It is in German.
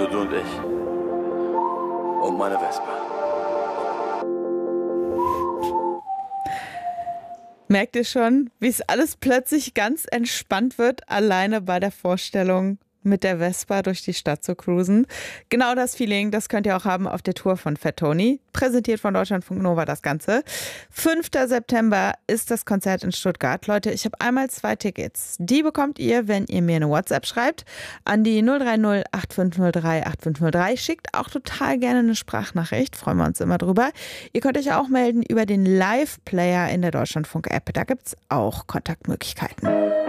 Nur du und ich. Und meine Vespa. Merkt ihr schon, wie es alles plötzlich ganz entspannt wird, alleine bei der Vorstellung, mit der Vespa durch die Stadt zu cruisen? Genau das Feeling, das könnt ihr auch haben auf der Tour von Fat Tony. Präsentiert von Deutschlandfunk Nova das Ganze. 5. September ist das Konzert in Stuttgart. Leute, ich habe einmal 2 Tickets. Die bekommt ihr, wenn ihr mir eine WhatsApp schreibt, an die 030 8503 8503. Schickt auch total gerne eine Sprachnachricht. Freuen wir uns immer drüber. Ihr könnt euch auch melden über den Live-Player in der Deutschlandfunk-App. Da gibt es auch Kontaktmöglichkeiten.